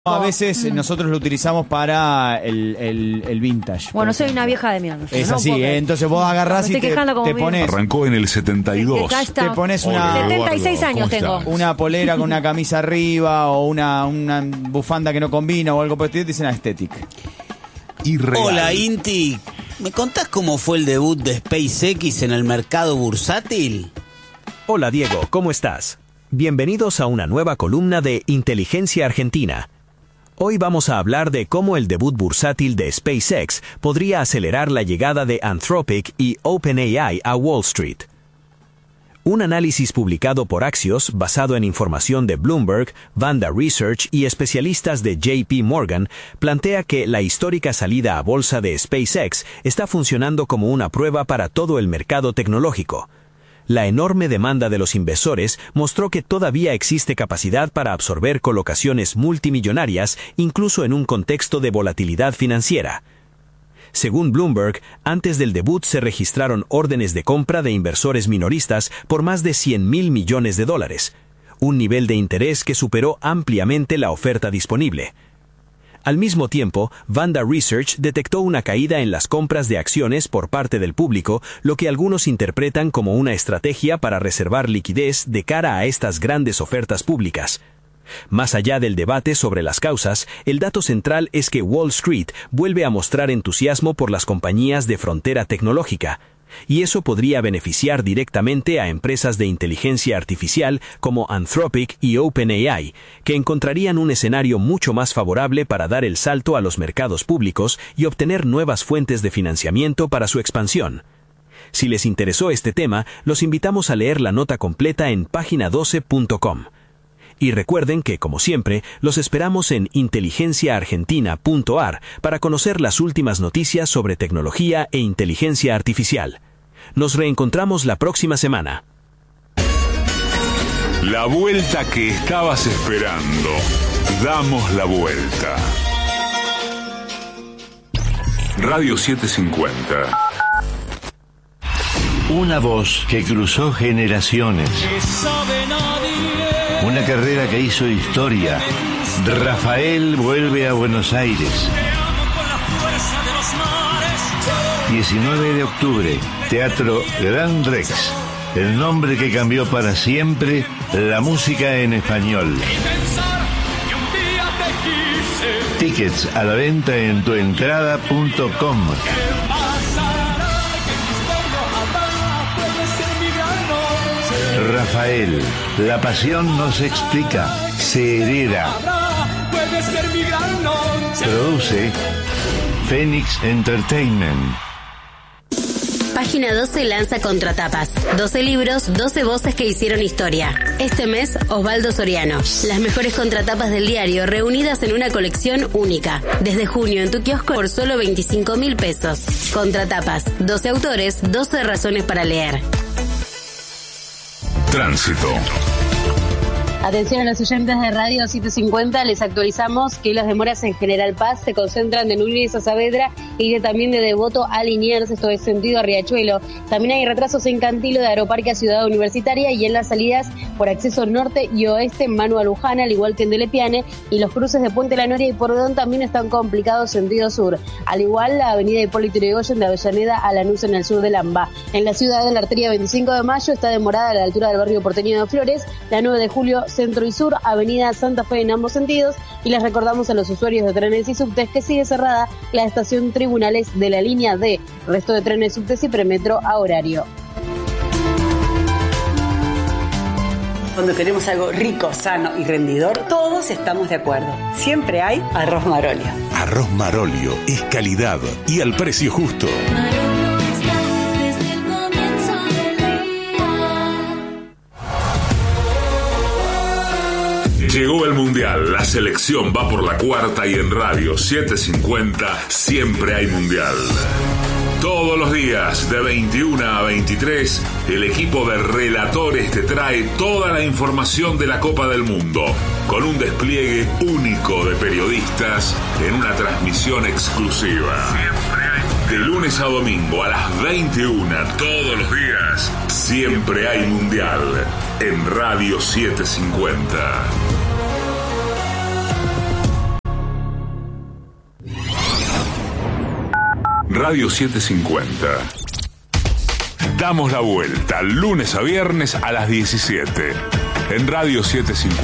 A veces nosotros lo utilizamos para el vintage. Bueno, soy una vieja de mierda. Es así, entonces vos agarrás y te pones... Arrancó en el 72. Te pones una... 76 años tengo. Una polera con una camisa arriba o una bufanda que no combina o algo por el estilo, dicen aesthetic. Irreal. Hola, Inti. ¿Me contás cómo fue el debut de SpaceX en el mercado bursátil? Hola, Diego, ¿cómo estás? Bienvenidos a una nueva columna de Inteligencia Argentina. Hoy vamos a hablar de cómo el debut bursátil de SpaceX podría acelerar la llegada de Anthropic y OpenAI a Wall Street. Un análisis publicado por Axios, basado en información de Bloomberg, Vanda Research y especialistas de JP Morgan, plantea que la histórica salida a bolsa de SpaceX está funcionando como una prueba para todo el mercado tecnológico. La enorme demanda de los inversores mostró que todavía existe capacidad para absorber colocaciones multimillonarias, incluso en un contexto de volatilidad financiera. Según Bloomberg, antes del debut se registraron órdenes de compra de inversores minoristas por más de $100 mil millones, un nivel de interés que superó ampliamente la oferta disponible. Al mismo tiempo, Vanda Research detectó una caída en las compras de acciones por parte del público, lo que algunos interpretan como una estrategia para reservar liquidez de cara a estas grandes ofertas públicas. Más allá del debate sobre las causas, el dato central es que Wall Street vuelve a mostrar entusiasmo por las compañías de frontera tecnológica, y eso podría beneficiar directamente a empresas de inteligencia artificial como Anthropic y OpenAI, que encontrarían un escenario mucho más favorable para dar el salto a los mercados públicos y obtener nuevas fuentes de financiamiento para su expansión. Si les interesó este tema, los invitamos a leer la nota completa en página12.com. Y recuerden que, como siempre, los esperamos en inteligenciaargentina.ar para conocer las últimas noticias sobre tecnología e inteligencia artificial. Nos reencontramos la próxima semana. La vuelta que estabas esperando. Damos la vuelta. Radio 750. Una voz que cruzó generaciones. Una carrera que hizo historia. Rafael vuelve a Buenos Aires. 19 de octubre, Teatro Gran Rex. El nombre que cambió para siempre la música en español. Tickets a la venta en tuentrada.com. Rafael, la pasión no se explica, se hereda. Produce Phoenix Entertainment. Página 12 lanza Contratapas. 12 libros, 12 voces que hicieron historia. Este mes, Osvaldo Soriano. Las mejores contratapas del diario reunidas en una colección única. Desde junio en tu kiosco por solo 25.000 pesos. Contratapas. 12 autores, 12 razones para leer. Tránsito. Atención a los oyentes de Radio 750, les actualizamos que las demoras en General Paz se concentran de Núñez a Saavedra y también de Devoto a Liniers, esto es sentido a Riachuelo. También hay retrasos en Cantilo de Aeroparque a Ciudad Universitaria y en las salidas por acceso norte y oeste en Manuel Luján, al igual que en Delepiane, y los cruces de Puente La Noria y Porredón también están complicados sentido sur. Al igual la avenida Hipólito Yrigoyen de Avellaneda a Lanús en el sur de Lamba. En la ciudad de la arteria 25 de Mayo está demorada a la altura del barrio porteño de Flores, la 9 de Julio Centro y Sur, Avenida Santa Fe en ambos sentidos, y les recordamos a los usuarios de trenes y subtes que sigue cerrada la estación Tribunales de la línea D, resto de trenes, subtes y premetro a horario. Cuando queremos algo rico, sano y rendidor, todos estamos de acuerdo. Siempre hay Arroz Marolio. Arroz Marolio es calidad y al precio justo. Llegó el Mundial, la selección va por la cuarta y en Radio 750 siempre hay Mundial. Todos los días de 21 a 23, el equipo de relatores te trae toda la información de la Copa del Mundo, con un despliegue único de periodistas en una transmisión exclusiva. De lunes a domingo a las 21, todos los días, siempre hay Mundial en Radio 750. Radio 750. Damos la vuelta lunes a viernes a las 17 en Radio 750.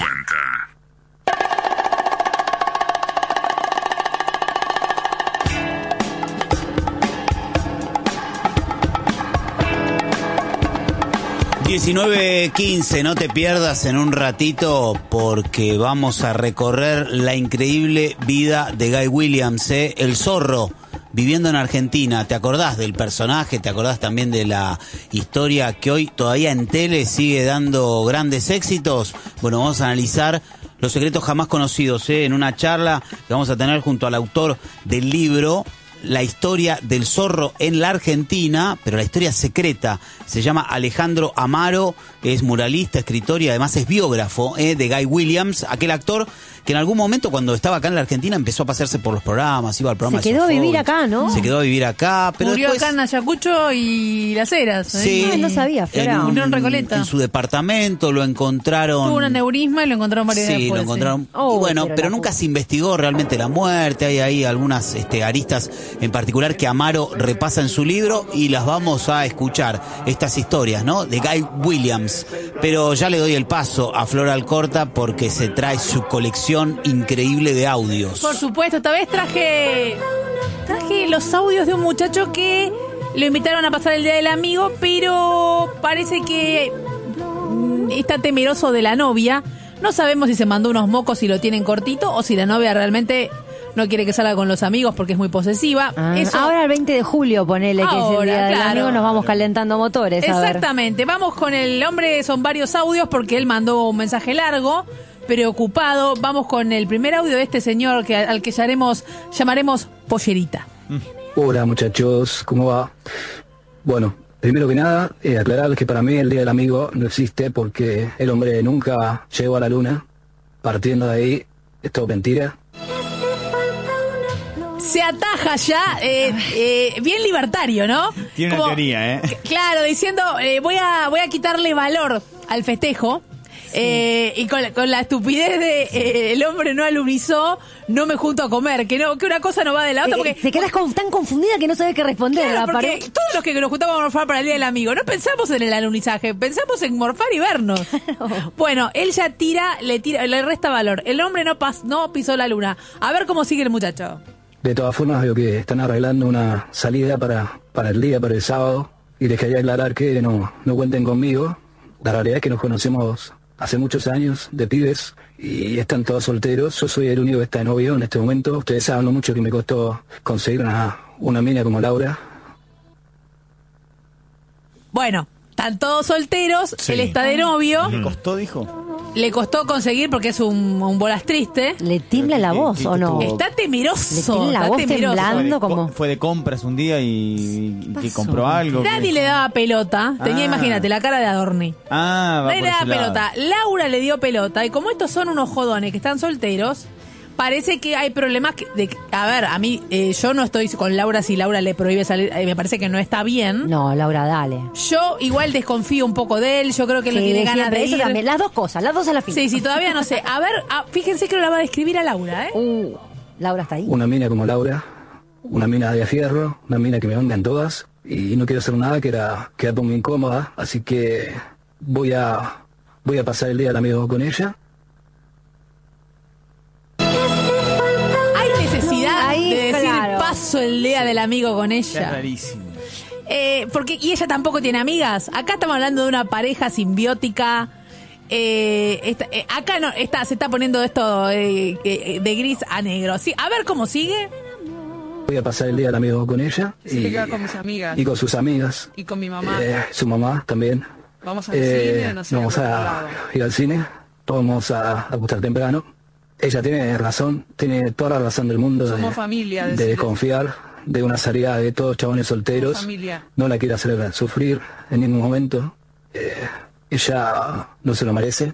...19:15, no te pierdas en un ratito porque vamos a recorrer la increíble vida de Guy Williams, el zorro, viviendo en Argentina. ¿Te acordás del personaje? ¿Te acordás también de la historia que hoy todavía en tele sigue dando grandes éxitos? Bueno, vamos a analizar los secretos jamás conocidos, en una charla que vamos a tener junto al autor del libro La historia del zorro en la Argentina, pero la historia secreta. Se llama Alejandro Amaro, es muralista, escritor y además es biógrafo de Guy Williams, aquel actor que en algún momento cuando estaba acá en la Argentina empezó a pasearse por los programas, iba al programa. Se quedó a vivir acá, ¿no? Se quedó a vivir acá, pero murió después... acá en Ayacucho y Las Heras. Sí, no sabía, Flora. Murió en Recoleta. En su departamento lo encontraron. Tuvo un aneurisma y lo encontraron varios días después. Sí, lo encontraron. Oh, y bueno, pero nunca puta. se investigó realmente la muerte. Hay ahí algunas aristas en particular que Amaro repasa en su libro y las vamos a escuchar, estas historias, ¿no? De Guy Williams. Pero ya le doy el paso a Flor Alcorta porque se trae su colección increíble de audios. Por supuesto, esta vez traje los audios de un muchacho que lo invitaron a pasar el Día del Amigo, pero parece que está temeroso de la novia. No sabemos si se mandó unos mocos y lo tienen cortito o si la novia realmente no quiere que salga con los amigos porque es muy posesiva. Ahora el 20 de julio, ponele, que es el Ahora, Día del claro. Amigo, nos vamos calentando motores. A ver. Exactamente, vamos con el hombre, son varios audios porque él mandó un mensaje largo, preocupado. Vamos con el primer audio de este señor al que llamaremos Pollerita. Hola muchachos, ¿cómo va? Bueno, primero que nada, aclarar que para mí el Día del Amigo no existe porque el hombre nunca llegó a la luna. Partiendo de ahí, es todo mentira. Se ataja ya, bien libertario, ¿no? Tiene una teoría, Claro, diciendo, voy a quitarle valor al festejo. Y con la estupidez de el hombre no alunizó, no me junto a comer, que una cosa no va de la otra. Porque te quedas tan confundida que no sabes qué responder. Claro, porque todos los que nos juntamos a morfar para el Día del Amigo no pensamos en el alunizaje, pensamos en morfar y vernos. Bueno, él ya le resta valor. El hombre no pisó la luna. A ver cómo sigue el muchacho. De todas formas, veo que están arreglando una salida para el sábado, y les quería aclarar que no cuenten conmigo. La realidad es que nos conocemos hace muchos años, de pibes, y están todos solteros. Yo soy el único que está de novio en este momento. Ustedes saben lo mucho que me costó conseguir una mina como Laura. Bueno, están todos solteros, Sí. él está de novio. ¿Le costó, dijo? Le costó conseguir porque es un bolas triste. ¿Le tiembla la voz o no? Está temeroso. Le tiene la está voz temeroso. temblando como... Fue de compras un día y que compró algo. Nadie le daba pelota. Tenía, imagínate, la cara de Adorni. Va Nadie le por daba ese lado. pelota. Laura le dio pelota. Y como estos son unos jodones que están solteros, parece que hay problemas a ver, a mí, yo no estoy con Laura si Laura le prohíbe salir. Me parece que no está bien. No, Laura, dale. Yo igual desconfío un poco de él. Yo creo que él no tiene ganas de eso ir. también. Las dos cosas, las dos a la fin. Sí, todavía no sé. A ver, fíjense que lo la va a describir a Laura, Laura está ahí. Una mina como Laura, una mina de fierro, una mina que me vengan todas, y no quiero hacer nada que era quedar muy incómoda, así que voy a pasar el Día del Amigo con ella. Hay necesidad Ahí, de decir claro. paso el Día del Amigo con Es ella. rarísimo. Y ella tampoco tiene amigas. Acá estamos hablando de una pareja simbiótica. Acá no se está poniendo esto de gris a negro. Sí, a ver cómo sigue. Voy a pasar el Día del Amigo con ella Se queda con mis amigas. y con sus amigas. Y con mi mamá. Su mamá también. Vamos al cine, no sé. Vamos a ir al cine, vamos a acostar temprano. Ella tiene razón, tiene toda la razón del mundo Somos familia, de decirle. desconfiar de una salida de todos chabones solteros. Familia. No la quiere hacer sufrir en ningún momento. Ella no se lo merece.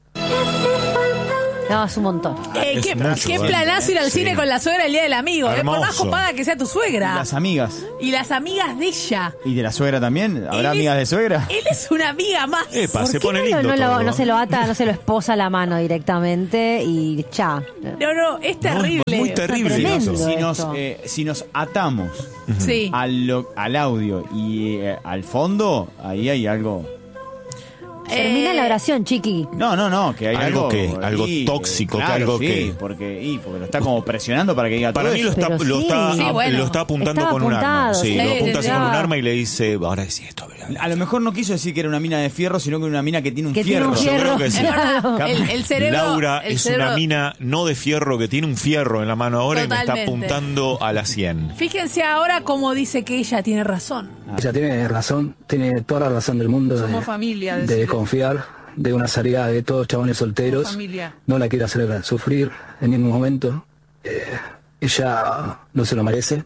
No, es un montón. Qué planazo ir al cine con la suegra el Día del Amigo. Por más Hermoso. copada que sea tu suegra. Las amigas. Y las amigas de ella. ¿Y de la suegra también? ¿Habrá Él amigas de suegra? Él es una amiga más. Epa, se pone No, lindo todo. no se lo ata, no se lo esposa la mano directamente y ya. No, es terrible. Muy terrible tremendo eso. Si nos atamos Sí. al audio y al fondo, ahí hay algo. Termina la oración, chiqui. No, que hay Algo algo. que- algo ahí, tóxico, que claro, algo sí, que- porque lo está como presionando para que diga Para todo mí lo eso. está, Pero lo sí. está, Sí, bueno. lo está apuntando Estaba con un arma. apuntado, Sí, sí, lo apunta así sí. con un arma y le dice, ahora sí esto. A lo mejor no quiso decir que era una mina de fierro, sino que era una mina que tiene un Que tiene fierro. un Yo creo fierro. que sí. Es verdad, Capaz. el cerebro... Laura el es cerebro- una mina no de fierro, que tiene un fierro en la mano ahora y me está Totalmente. apuntando a la 100. Fíjense ahora cómo dice que ella tiene razón. Ella tiene razón, tiene toda la razón del mundo Somos familia, de decile. desconfiar de una salida de todos chabones solteros. Familia. No la quiere hacer sufrir en ningún momento. Ella no se lo merece.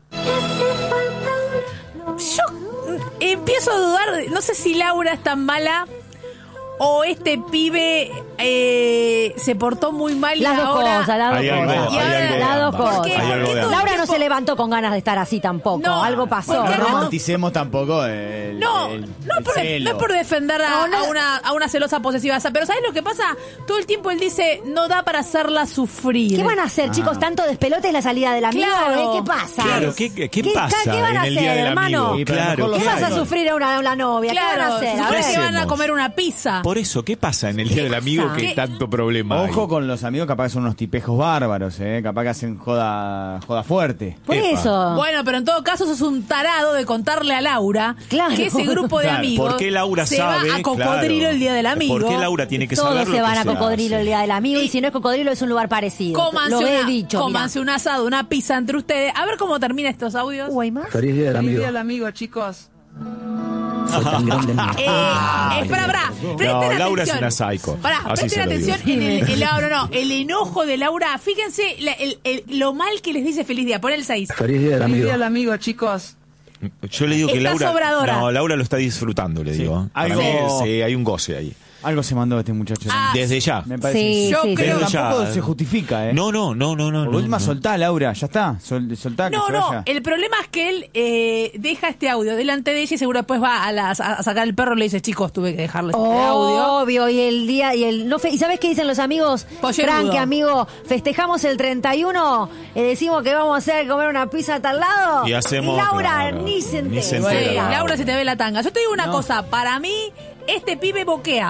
Yo empiezo a dudar, no sé si Laura es tan mala o este pibe se portó muy mal y Las dos ahora... cosas, las dos Hay algo- cosas. hay algo de Las dos ambas. cosas. Hay algo de ambas. Laura no se levantó con ganas de estar así tampoco. No, Algo pasó, porque No ¿no? romanticemos tampoco el No, el no es celo. por defender a una celosa posesiva, pero ¿sabes lo que pasa? Todo el tiempo él dice, no da para hacerla sufrir. ¿Qué van a hacer, chicos? ¿Tanto despelote en la salida del amigo? Claro. ¿Qué pasa? Claro, ¿qué pasa ¿Qué van a en el hacer, día del hermano? amigo? Y pero Claro, mejor ¿Qué lo vas a saben. sufrir a una novia? ¿Qué van a Claro, hacer? se A supone ver. que van a hacemos? comer una pizza. Por eso, ¿qué pasa en el día del amigo pasa? que ¿Qué? tanto problema hay? Ojo con los amigos, capaz que son unos tipejos bárbaros, capaz que hacen joda fuerte. Por Epa. eso. Bueno, pero en todo caso sos un tarado de contarle a Laura Claro. que ese grupo de Claro, amigos ¿por qué Laura se sabe? va a Cocodrilo Claro. el día del amigo. ¿Por qué Laura tiene que Todos saber se lo van que a se Cocodrilo hace? el día del amigo y si no es Cocodrilo es un lugar parecido. Cómanse, Lo he dicho. cómanse un asado, una pizza entre ustedes. A ver cómo termina estos audios. Uy, más. Feliz día del Feliz amigo. día del amigo, chicos. Fue tan grande el mío. Espera, presten No, atención. Laura es una psycho. Pará, Así presten se lo digo. atención en el enojo de Laura. Fíjense lo mal que les dice feliz día. Pon el 6. Feliz día del Feliz amigo. día del amigo, chicos. Yo le digo que Está Laura. sobradora. No, Laura lo está disfrutando, le digo. Para Algo- mí, sí, hay un goce ahí. Algo se mandó este muchacho. Desde ya. Me parece. Sí, Yo sí, creo- sí. Pero tampoco ya. se justifica, No. Por última, no. soltá, Laura, ya está. Soltá que No, se no, vaya. el problema es que él deja este audio delante de ella y seguro después va a sacar el perro y le dice, chicos, tuve que dejarles este audio. Obvio, y el día, y el no ¿y sabes qué dicen los amigos? Pollerudo. Frank, amigo, festejamos el 31, decimos que vamos a hacer comer una pizza a tal lado. Y hacemos, Laura claro, ni se ni se entera. entera. Bueno, Laura se te ve la tanga. Yo te digo una cosa, para mí, este pibe boquea.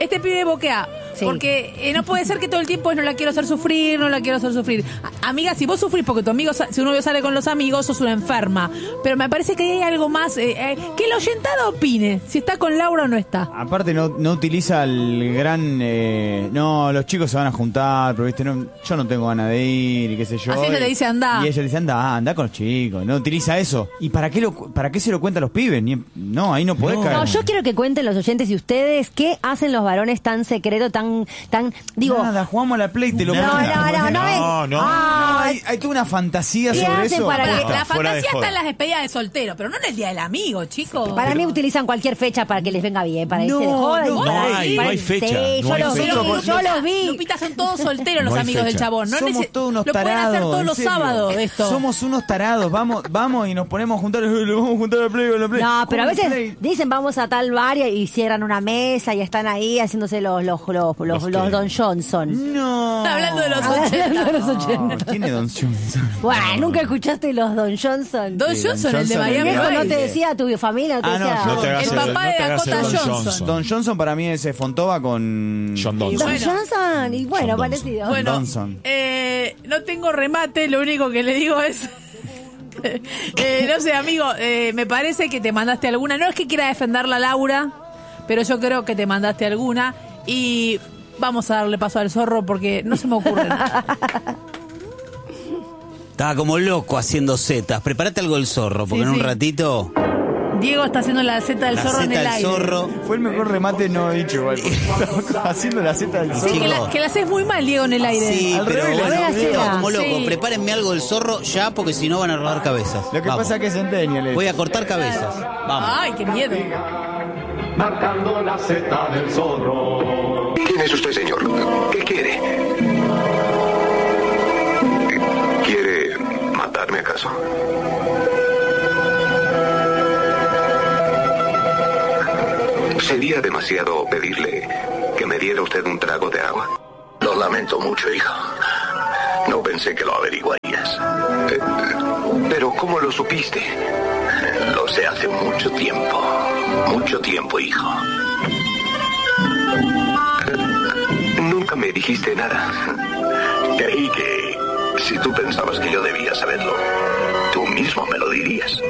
Sí. Porque no puede ser que todo el tiempo es no la quiero hacer sufrir. Amiga, si vos sufrís porque tu amigo, si un novio sale con los amigos, sos una enferma. Pero me parece que hay algo más, que el oyentado opine, si está con Laura o no está. Aparte no utiliza el gran no, los chicos se van a juntar, pero viste, yo no tengo ganas de ir y qué sé yo. Así ella te dice, andá. Y ella le dice, anda con los chicos. No utiliza eso. ¿Y para qué se lo cuenta a los pibes? No, ahí no podés caer. No, yo quiero que cuenten los oyentes y ustedes qué hacen los varones tan secreto, tan digo, Nada, jugamos a la Play, te lo No, cuentan. No. Hay toda una fantasía ¿Qué sobre hacen eso. para que- La fuera de fantasía joda. está en las despedidas de soltero, pero no en el día del amigo, chicos. para mí utilizan cualquier fecha para que les venga bien, para irse de No, joda y no para hay, para- no hay fecha, Sí, no hay yo fecha. los vi. Lupita, son todos solteros los No hay amigos del fecha. chabón. No Somos todos unos lo tarados. pueden hacer todos en los serio. sábados esto. Somos unos tarados. Vamos y nos ponemos a juntar. Le vamos a juntar a la Play con la Play. No, pero a ¿Cómo veces Play? dicen vamos a tal bar y cierran una mesa y están ahí haciéndose los Don Johnson. No. Está hablando de los Hablando de los 80. 80. ¿Quién es Don Johnson? Bueno, ¿nunca escuchaste los Don Johnson? Don Sí, Johnson, Don el de Johnson, Miami Viejo, no Vice. te decía tu familia, no te Ah, no, decía. No te hagas El papá no de te hagas Dakota el Don Johnson. Don Johnson para mí es Fontova con John Don Donson. Bueno. Johnson, y bueno, John parecido. Bueno, Johnson. no tengo remate, lo único que le digo es... no sé, amigo, me parece que te mandaste alguna. No es que quiera defenderla a Laura, pero yo creo que te mandaste alguna. Y vamos a darle paso al zorro porque no se me ocurre nada. Estaba como loco haciendo setas. Prepárate algo del zorro, porque Sí, en un sí. ratito Diego está haciendo la zeta del la zorro en seta el del aire. zorro. Fue el mejor remate no dicho, igual. Haciendo la Z del Sí, zorro. que la haces muy mal, Diego, en el aire. Sí, Al pero revés, bueno, a ver, estaba hacela. como loco. Sí. Prepárenme algo del zorro ya, porque si no van a rodar cabezas. Lo que Vamos. pasa es que es Centennial. Voy a cortar cabezas. Vamos. Ay, qué miedo. Marcando la seta del zorro. ¿Quién es usted, señor? ¿Qué quiere? ¿Quiere matarme acaso? ¿Sería demasiado pedirle que me diera usted un trago de agua? Lo lamento mucho, hijo. No pensé que lo averiguarías. Pero ¿cómo lo supiste? Lo sé hace mucho tiempo. Mucho tiempo, hijo. Nunca me dijiste nada. Creí que si tú pensabas que yo debía saberlo, tú mismo me lo dirías.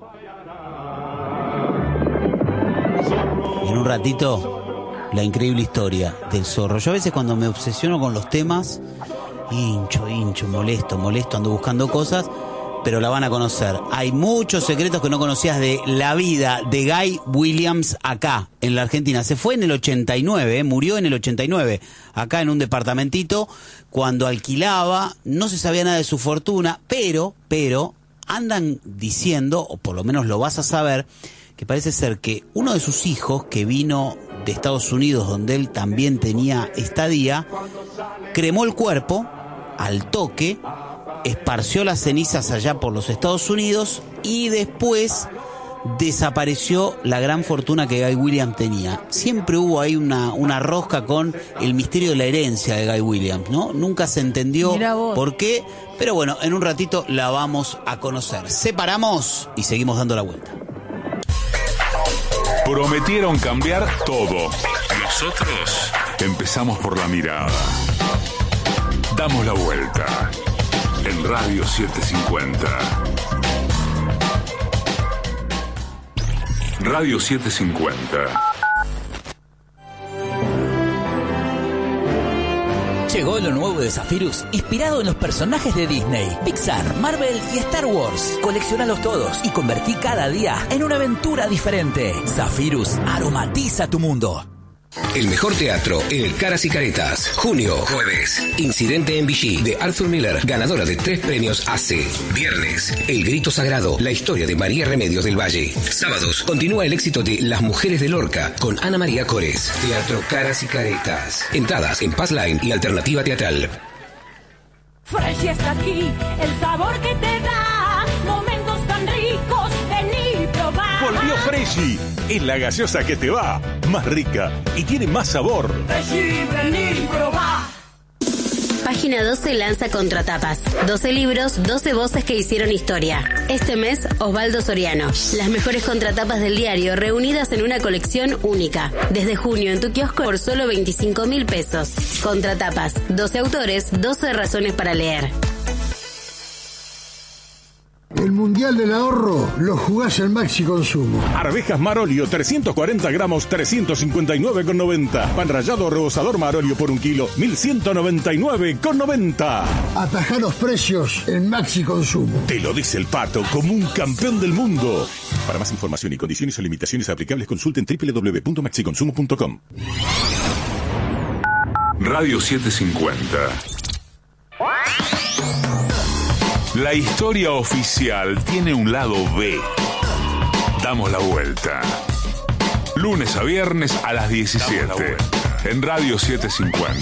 En un ratito, la increíble historia del zorro. Yo a veces cuando me obsesiono con los temas, hincho, molesto, ando buscando cosas, pero la van a conocer. Hay muchos secretos que no conocías de la vida de Guy Williams acá, en la Argentina. Se fue en el 89, murió en el 89, acá en un departamentito, cuando alquilaba, no se sabía nada de su fortuna, pero andan diciendo, o por lo menos lo vas a saber, que parece ser que uno de sus hijos, que vino de Estados Unidos, donde él también tenía estadía, cremó el cuerpo al toque, esparció las cenizas allá por los Estados Unidos y después desapareció la gran fortuna que Guy Williams tenía. Siempre hubo ahí una rosca con el misterio de la herencia de Guy Williams, ¿no? Nunca se entendió por qué, pero bueno, en un ratito la vamos a conocer. Separamos y seguimos dando la vuelta. Prometieron cambiar todo. Nosotros empezamos por la mirada. Damos la vuelta. En Radio 750. Radio 750. Llegó lo nuevo de Zephyrus, inspirado en los personajes de Disney, Pixar, Marvel y Star Wars. Colecciónalos todos y convertí cada día en una aventura diferente. Zephyrus aromatiza tu mundo. El mejor teatro en el Caras y Caretas. Junio, jueves. Incidente en Vichy, de Arthur Miller, ganadora de 3 premios ACE. Viernes, El Grito Sagrado, la historia de María Remedios del Valle. Sábados, continúa el éxito de Las Mujeres de Lorca, con Ana María Cores. Teatro Caras y Caretas. Entradas en Passline y Alternativa Teatral. Fresh está aquí, el sabor que te da. Momentos tan ricos, vení y probá. Volvió Freshy, es la gaseosa que te va, más rica y tiene más sabor. Freshy, vení y probá. Página 12 lanza Contratapas. 12 libros, 12 voces que hicieron historia. Este mes, Osvaldo Soriano. Las mejores contratapas del diario reunidas en una colección única. Desde junio en tu kiosco por solo 25.000 pesos. Contratapas. 12 autores, 12 razones para leer. El Mundial del Ahorro lo jugás en Maxi Consumo. Arvejas Marolio, 340 gramos, 359,90. Pan rallado rebozador Marolio por 1 kilo, 1.199,90. Atajá los precios en Maxi Consumo. Te lo dice el Pato, como un campeón del mundo. Para más información y condiciones o limitaciones aplicables, consulten www.maxiconsumo.com. Radio 750. La historia oficial tiene un lado B. Damos la vuelta. Lunes a viernes a las 17. En Radio 750.